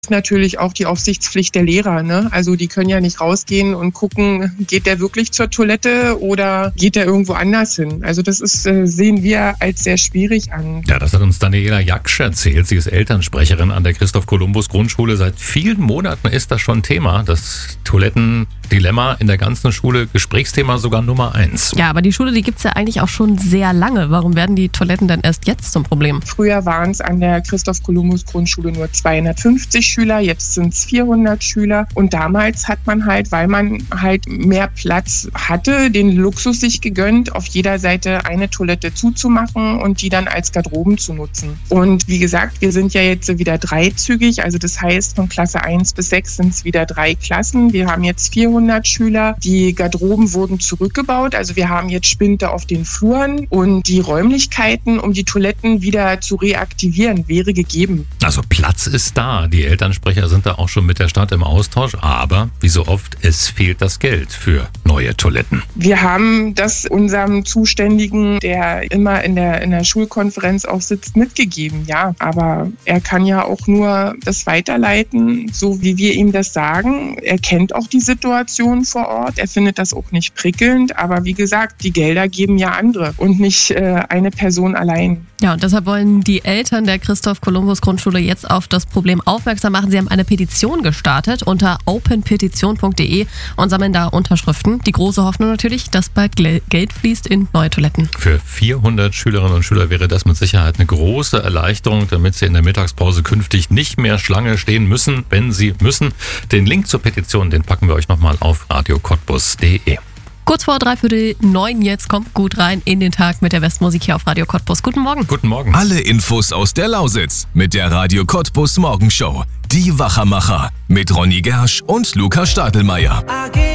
Natürlich auch die Aufsichtspflicht der Lehrer, ne? Also die können ja nicht rausgehen und gucken, geht der wirklich zur Toilette oder geht der irgendwo anders hin? Also das sehen wir als sehr schwierig an. Ja, das hat uns Daniela Jaksch erzählt. Sie ist Elternsprecherin an der Christoph-Kolumbus-Grundschule. Seit vielen Monaten ist das schon Thema. Das Toilettendilemma in der ganzen Schule, Gesprächsthema sogar Nummer 1. Ja, aber die Schule, die gibt's ja eigentlich auch schon sehr lange. Warum werden die Toiletten denn erst jetzt zum Problem? Früher waren es an der Christoph-Kolumbus-Grundschule nur 250 Schüler, jetzt sind es 400 Schüler. Und damals hat man halt, weil man halt mehr Platz hatte, den Luxus sich gegönnt, auf jeder Seite eine Toilette zuzumachen und die dann als Garderoben zu nutzen. Und wie gesagt, wir sind ja jetzt wieder dreizügig, also das heißt, von Klasse 1 bis 6 sind es wieder 3 Klassen. Wir haben jetzt 400 Schüler. Die Garderoben wurden zurückgebaut, also wir haben jetzt Spinde auf den Fluren und die Räumlichkeiten, um die Toiletten wieder zu reaktivieren, wäre gegeben. Also Platz ist da. Die Elternsprecher sind da auch schon mit der Stadt im Austausch, aber wie so oft, es fehlt das Geld für neue Toiletten. Wir haben das unserem Zuständigen, der immer in der Schulkonferenz auch sitzt, mitgegeben, ja. Aber er kann ja auch nur das weiterleiten, so wie wir ihm das sagen. Er kennt auch die Situation vor Ort. Er findet das auch nicht prickelnd. Aber wie gesagt, die Gelder geben ja andere und nicht eine Person allein. Ja, und deshalb wollen die Eltern der Christoph-Kolumbus-Grundschule jetzt auf das Problem aufmerksam machen. Sie haben eine Petition gestartet unter openpetition.de und sammeln da Unterschriften. Die große Hoffnung natürlich, dass bald Geld fließt in neue Toiletten. Für 400 Schülerinnen und Schüler wäre das mit Sicherheit eine große Erleichterung, damit sie in der Mittagspause künftig nicht mehr Schlange stehen müssen, wenn sie müssen. Den Link zur Petition, den packen wir euch nochmal auf radiocottbus.de. Kurz vor 8:45 jetzt, kommt gut rein in den Tag mit der Westmusik hier auf Radio Cottbus. Guten Morgen. Guten Morgen. Alle Infos aus der Lausitz mit der Radio Cottbus Morgenshow. Die Wachermacher mit Ronny Gersch und Lukas Stadelmeier.